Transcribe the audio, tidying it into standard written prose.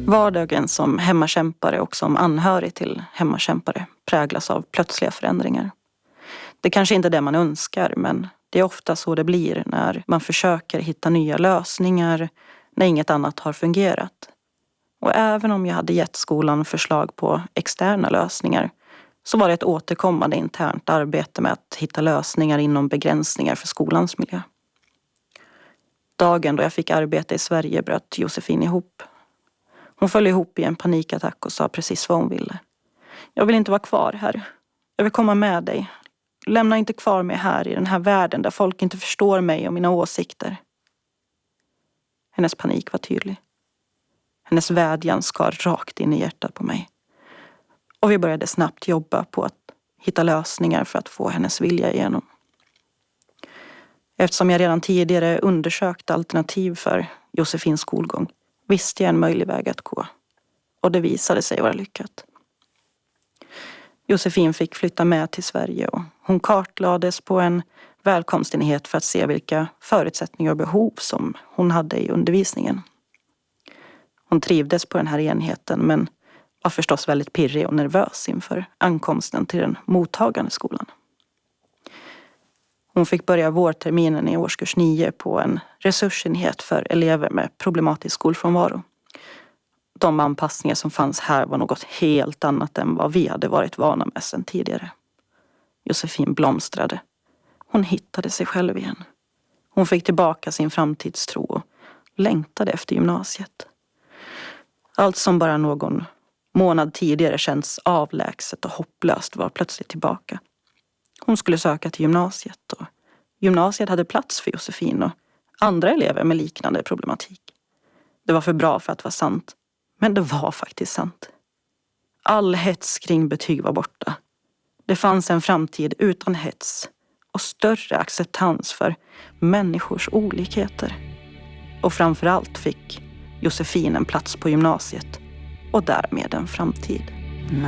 Vardagen som hemmakämpare och som anhörig till hemmakämpare präglas av plötsliga förändringar. Det kanske inte är det man önskar, men det är ofta så det blir när man försöker hitta nya lösningar när inget annat har fungerat. Och även om jag hade gett skolan förslag på externa lösningar så var det ett återkommande internt arbete med att hitta lösningar inom begränsningar för skolans miljö. Dagen då jag fick arbeta i Sverige bröt Josefin ihop. Hon föll ihop i en panikattack och sa precis vad hon ville. Jag vill inte vara kvar här. Jag vill komma med dig. Lämna inte kvar mig här i den här världen där folk inte förstår mig och mina åsikter. Hennes panik var tydlig. Hennes vädjan skar rakt in i hjärtat på mig. Och vi började snabbt jobba på att hitta lösningar för att få hennes vilja igenom. Eftersom jag redan tidigare undersökt alternativ för Josefins skolgång visste jag en möjlig väg att gå. Och det visade sig vara lyckat. Josefin fick flytta med till Sverige och hon kartlades på en välkomstenhet för att se vilka förutsättningar och behov som hon hade i undervisningen. Hon trivdes på den här enheten men var förstås väldigt pirrig och nervös inför ankomsten till den mottagande skolan. Hon fick börja vårterminen i årskurs 9 på en resursenhet för elever med problematisk skolfrånvaro. De anpassningar som fanns här var något helt annat än vad vi hade varit vana med sedan tidigare. Josefin blomstrade. Hon hittade sig själv igen. Hon fick tillbaka sin framtidstro och längtade efter gymnasiet. Allt som bara någon månad tidigare känns avlägset och hopplöst var plötsligt tillbaka. Hon skulle söka till gymnasiet och gymnasiet hade plats för Josefin och andra elever med liknande problematik. Det var för bra för att vara sant, men det var faktiskt sant. All hets kring betyg var borta. Det fanns en framtid utan hets och större acceptans för människors olikheter. Och framförallt fick Josefin en plats på gymnasiet och därmed en framtid.